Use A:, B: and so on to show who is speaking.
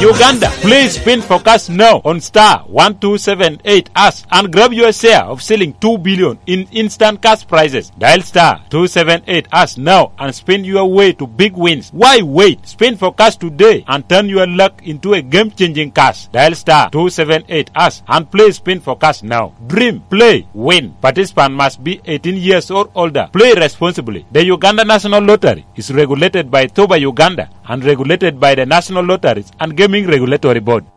A: Uganda, please spin for cash now on star 1278 as and grab your share of selling 2 billion in instant cash prizes. Dial star 278 as now and spin your way to big wins. Why wait? Spin for cash today and turn your luck into a game-changing cash. Dial star 278 as and play spin for cash now. Dream, play, win. Participant must be 18 years or older. Play responsibly. The Uganda National Lottery is regulated by Toba Uganda and regulated by the National Lotteries and Gaming Regulatory Board.